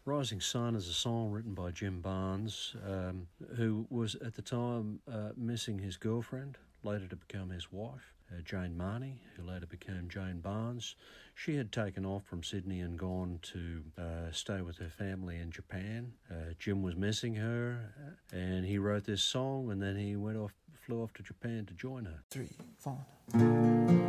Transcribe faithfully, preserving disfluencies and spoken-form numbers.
Rising Sun is a song written by Jim Barnes, um, who was at the time uh, missing his girlfriend, later to become his wife, uh, Jane Marnie, who later became Jane Barnes. She had taken off from Sydney and gone to uh, stay with her family in Japan. Uh, Jim was missing her, and he wrote this song, and then he went off, flew off to Japan to join her. Three, four.